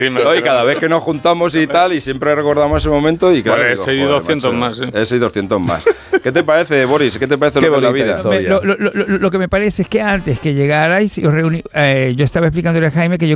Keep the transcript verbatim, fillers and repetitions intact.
Sí, ¿no? Y cada vez que nos juntamos y tal, y siempre recordamos ese momento y claro, bueno, digo, ese y doscientos macho, más, ¿eh? Ese y doscientos más. ¿Qué te parece, Boris? ¿Qué te parece Qué lo de la bonita vida? historia. Lo, lo, lo, lo que me parece es que antes que llegarais, os reuní, eh, yo estaba explicándole a Jaime que yo